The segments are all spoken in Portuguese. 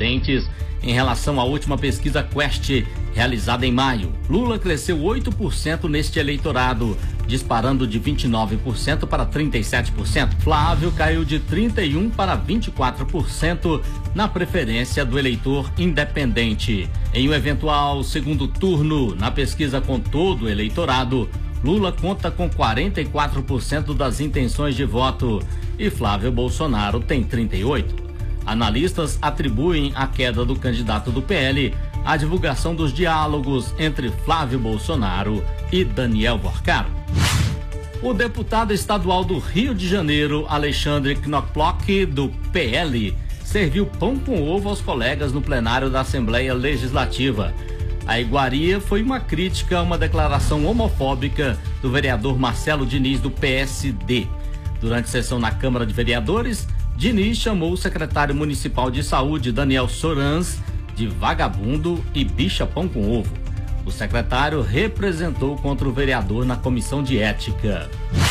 independentes em relação à última pesquisa Quest, realizada em maio. Lula cresceu 8% neste eleitorado, disparando de 29% para 37%. Flávio caiu de 31% para 24% na preferência do eleitor independente. Em um eventual segundo turno, na pesquisa com todo o eleitorado, Lula conta com 44% das intenções de voto e Flávio Bolsonaro tem 38%. Analistas atribuem a queda do candidato do PL à divulgação dos diálogos entre Flávio Bolsonaro e Daniel Vorcaro. O deputado estadual do Rio de Janeiro, Alexandre Knoploch, do PL, serviu pão com ovo aos colegas no plenário da Assembleia Legislativa. A iguaria foi uma crítica a uma declaração homofóbica do vereador Marcelo Diniz, do PSD. Durante sessão na Câmara de Vereadores, Diniz chamou o secretário municipal de saúde, Daniel Sorans, de vagabundo e bicha pão com ovo. O secretário representou contra o vereador na comissão de ética.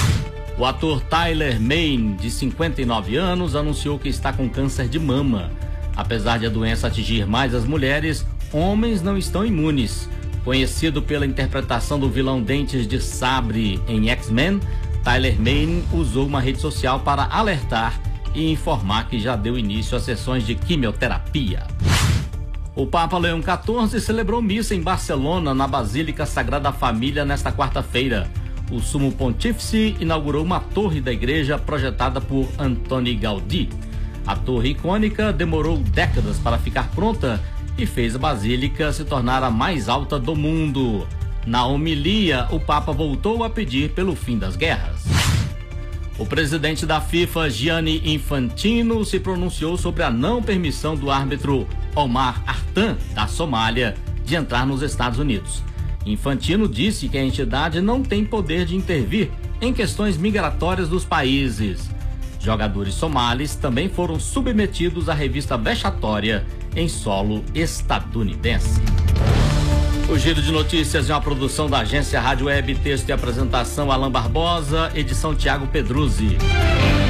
O ator Tyler Mane, de 59 anos, anunciou que está com câncer de mama. Apesar de a doença atingir mais as mulheres, homens não estão imunes. Conhecido pela interpretação do vilão Dentes de Sabre em X-Men, Tyler Mane usou uma rede social para alertar e informar que já deu início a sessões de quimioterapia. O Papa Leão XIV celebrou missa em Barcelona, na Basílica Sagrada Família, nesta quarta-feira. O Sumo Pontífice inaugurou uma torre da igreja projetada por Antoni Gaudí. A torre icônica demorou décadas para ficar pronta e fez a Basílica se tornar a mais alta do mundo. Na homilia, o Papa voltou a pedir pelo fim das guerras. O presidente da FIFA, Gianni Infantino, se pronunciou sobre a não permissão do árbitro Omar Artan, da Somália, de entrar nos Estados Unidos. Infantino disse que a entidade não tem poder de intervir em questões migratórias dos países. Jogadores somalis também foram submetidos à revista vexatória em solo estadunidense. O Giro de Notícias é uma produção da agência Rádio Web, texto e apresentação Alan Barbosa, edição Tiago Pedruzzi.